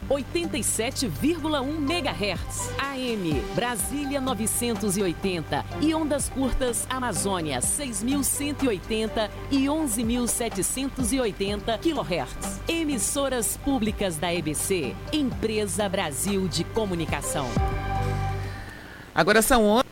87,1 MHz. AM Brasília 980 e ondas curtas Amazônia 6.180 e 11.780 kHz. Emissoras públicas da EBC, Empresa Brasil de Comunicação. Agora são 11.